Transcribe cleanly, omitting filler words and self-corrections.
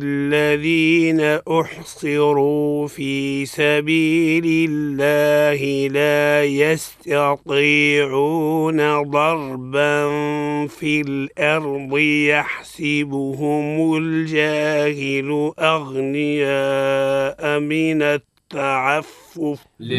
الذين أحصروا في سبيل الله لا يستطيعون ضربا في الأرض يحسبهم الجاهل أغنياء من التعفف